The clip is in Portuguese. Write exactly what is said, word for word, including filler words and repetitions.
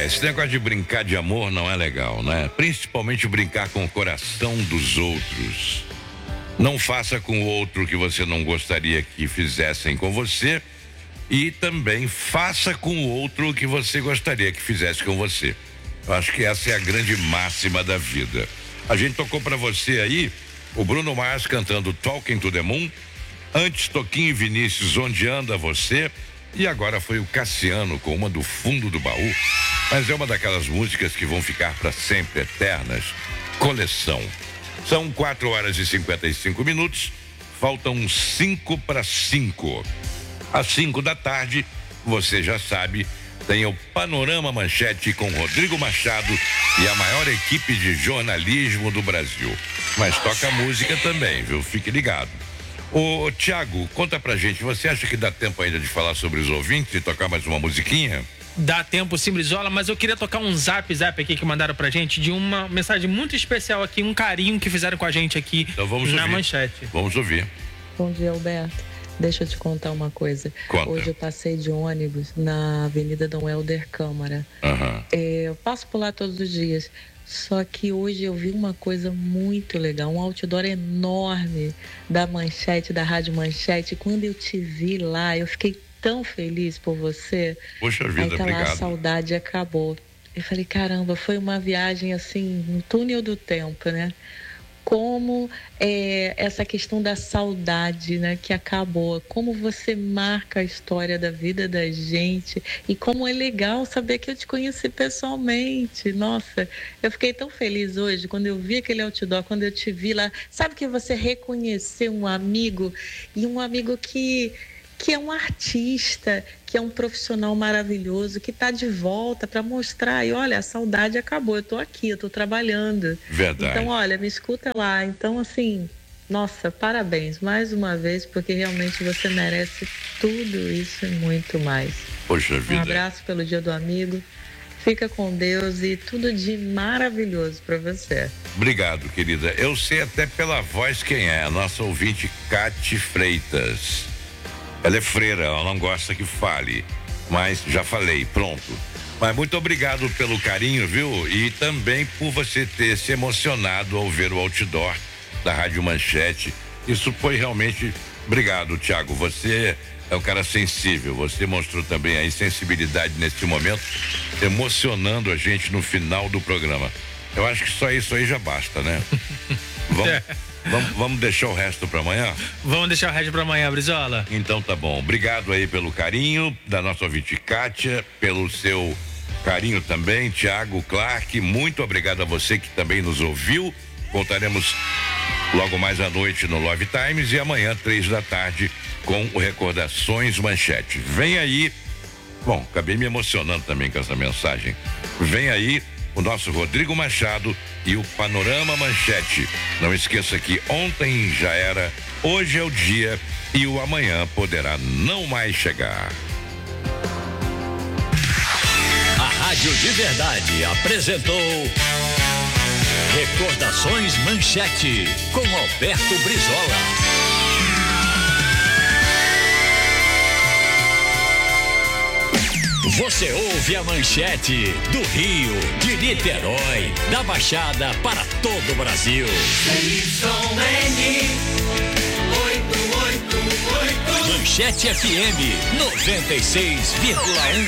esse negócio de brincar de amor não é legal, né? Principalmente brincar com o coração dos outros. Não faça com o outro o que você não gostaria que fizessem com você e também faça com o outro o que você gostaria que fizesse com você. Eu acho que essa é a grande máxima da vida. A gente tocou pra você aí o Bruno Mars cantando Talking to the Moon, antes Toquinho e Vinícius, Onde Anda Você, e agora foi o Cassiano com uma do fundo do baú. Mas é uma daquelas músicas que vão ficar para sempre eternas. Coleção. São quatro horas e cinquenta e cinco minutos, faltam cinco para cinco. Às cinco da tarde, você já sabe, tem o Panorama Manchete com Rodrigo Machado e a maior equipe de jornalismo do Brasil. Mas toca música também, viu? Fique ligado. Ô, Tiago, conta pra gente, você acha que dá tempo ainda de falar sobre os ouvintes e tocar mais uma musiquinha? Dá tempo sim, Brizola, mas eu queria tocar um zap zap aqui que mandaram pra gente de uma mensagem muito especial aqui, um carinho que fizeram com a gente aqui então vamos na ouvir. Manchete. Vamos ouvir. Bom dia, Alberto. Deixa eu te contar uma coisa. Conta. Hoje eu passei de ônibus na Avenida Dom Helder Câmara. Uhum. É, eu passo por lá todos os dias. Só que hoje eu vi uma coisa muito legal, um outdoor enorme da Manchete, da Rádio Manchete. Quando eu te vi lá, eu fiquei tão feliz por você. Poxa vida, aí tá obrigado. lá, a saudade acabou. Eu falei, caramba, foi uma viagem assim, um túnel do tempo, né? Como é, essa questão da saudade, né, que acabou, como você marca a história da vida da gente e como é legal saber que eu te conheci pessoalmente. Nossa, eu fiquei tão feliz hoje quando eu vi aquele outdoor, quando eu te vi lá. Sabe que você reconheceu um amigo e um amigo que... que é um artista, que é um profissional maravilhoso, que está de volta para mostrar, e olha, a saudade acabou, eu estou aqui, eu estou trabalhando. Verdade. Então, olha, me escuta lá. Então, assim, nossa, parabéns mais uma vez, porque realmente você merece tudo isso e muito mais. Poxa vida. Um abraço pelo Dia do Amigo, fica com Deus e tudo de maravilhoso para você. Obrigado, querida. Eu sei até pela voz quem é, a nossa ouvinte Cate Freitas. Ela é freira, ela não gosta que fale, mas já falei, pronto. Mas muito obrigado pelo carinho, viu? E também por você ter se emocionado ao ver o outdoor da Rádio Manchete. Isso foi realmente... Obrigado, Tiago. Você é um cara sensível, você mostrou também aí sensibilidade nesse momento, emocionando a gente no final do programa. Eu acho que só isso aí já basta, né? Vamos... É. Vamos, vamos deixar o resto para amanhã? Vamos deixar o resto para amanhã, Brizola. Então tá bom. Obrigado aí pelo carinho da nossa ouvinte Kátia, pelo seu carinho também, Tiago Clark. Muito obrigado a você que também nos ouviu. Voltaremos logo mais à noite no Love Times e amanhã, três da tarde, com o Recordações Manchete. Vem aí. Bom, acabei me emocionando também com essa mensagem. Vem aí o nosso Rodrigo Machado e o Panorama Manchete. Não esqueça que ontem já era, hoje é o dia e o amanhã poderá não mais chegar. A Rádio de Verdade apresentou Recordações Manchete com Alberto Brizola. Você ouve a Manchete do Rio, de Niterói, da Baixada para todo o Brasil. Manchete F M noventa e seis vírgula um.